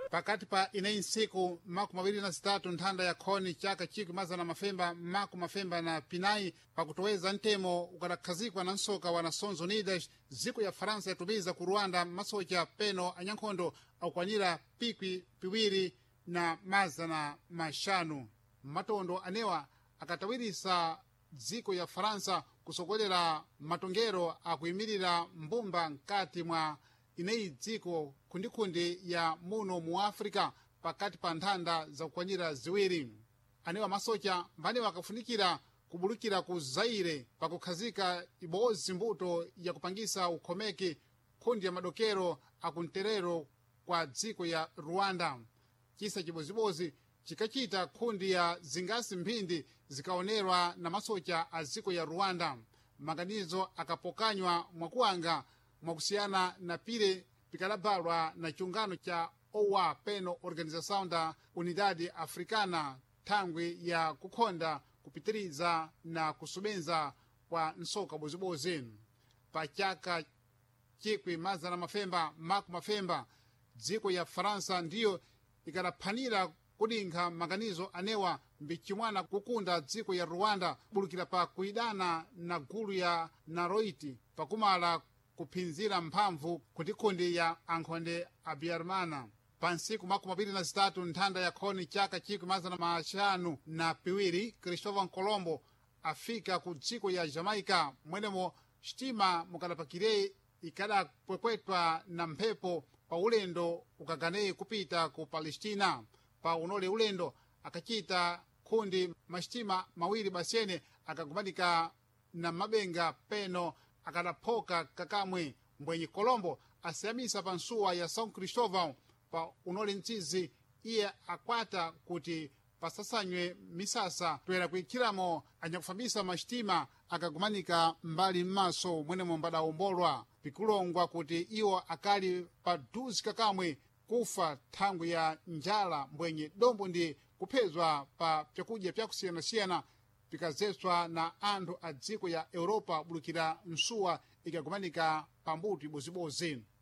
pakati pa ineyi ntsiku makumi mawiri na zitatu nthanda ya khoni chaka chikwi mazana mafemba makumi mafemba na pinayi pakutoweza ntemo ukadakhazikwa na nsoka wa Nações Unidas. Dziko ya Faransa yatumiza ku Rwanda masocha peno anyankhondo akukwanira pikwi piwiri na mazana maxanu. Matondo anewa akatawirisa dziko ya Faransa kusogolera matongero akuyimirira mbumba nkati mwa ineyi dziko khundikhundi ya muno mu Africa pakati pa nthanda zakukwanira ziwiri. Anewa masocha mbane wakafunikira kubulukira ku Zaire pakukhazika ibodzi mbuto yakupangisa ukhomeki nkhundi ya madokero akunterero kwa dziko ya Rwanda. Chisa chibozibodzi chikachita nkhundi ya zingasi mphindi zikaonerwa na masocha a dziko ya Rwanda. Maganizo akapokanywa mwakuwanga mwakusiyana na pile pikalabalwa na chungano cha OA peno Organização da Unidade Africana thangwi ya kukhonda kupitiriza na kusubenza kwa nsoka bozibozi. Pa chaka chikwi mazana mafemba makumi mafemba dziko ya Faransa ndiyo ikadaphanira kudinkha maganizo anewa mbichimwana kukunda dziko ya Rwanda bulukira pa kuidana na gulu ya Naroiti pakumala kuphinzira mphamvu kutikhundi ya ankhonde abiarmana. Pa ntsiku makumi mawiri na zitatu nthanda ya khoni chaka chikwi mazana maxanu na piwiri Cristóvão Colombo afika ku dziko ya Jamaica mwenemo xitima mukadapakire ikadapwekwetwa na mphepo pa ulendo ukaganeyi kupita ku Palestina. Pa unole ulendo akachita khundi maxitima mawiri basene akagumanika na mabenga peno akadaphoka kakamwe mbwenyi Colombo asiyamisa pa nsuwa ya São Cristóvão pa unole ntsizi iye akwata kuti pasasanywe misasa toera kuikhiramo anyakufambisa maxitima akagumanika mbali m'maso mwenemo mbadawombolwa pikulongwa kuti iwo akali pa duzi kakamwe kufa thangwi ya njala mbwenye dombo ndi kuphezwa pa pyakudya pyakusiyanasiyana pikazeswa na anthu a dziko ya Europa bulukira nsuwa ikagumanika pambuto ibozibozi.